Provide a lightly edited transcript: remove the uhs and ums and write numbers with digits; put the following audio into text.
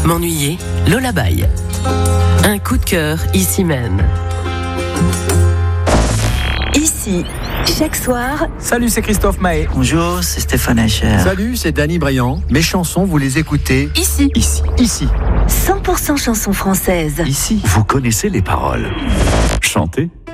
M'ennuyer, Lola Bay. Un coup de cœur, ici même. Ici, chaque soir. Salut, c'est Christophe Mahé. Bonjour, c'est Stéphane Eicher. Salut, c'est Danny Briand. Mes chansons, vous les écoutez Ici. Ici. 100% chansons françaises. Ici. Vous connaissez les paroles. Chantez.